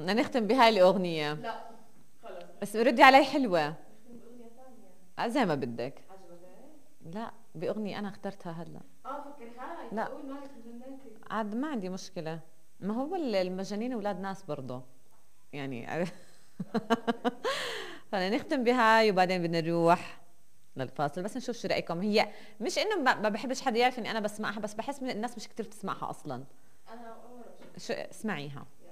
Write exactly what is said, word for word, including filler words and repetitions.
بدنا نختم بهاي الاغنيه. لا خلص. بس ردي علي حلوه. نختم باغنيه ثانيه. آه، زي ما بدك. عجبتك؟ لا باغنيه انا اخترتها هلا. اه فكري هاي. لا قول مالك مجننتي. عاد ما عندي مشكله. ما هو المجانين اولاد ناس برضه يعني. خلينا نختم بهاي وبعدين بدنا نروح للفاصل، بس نشوف شو رايكم. هي مش انه ما ما بحبش حدا يعرف اني انا بسمعها، بس بحس من الناس مش كتير بتسمعها اصلا. انا اول مره بشوف. شو اسمعيها.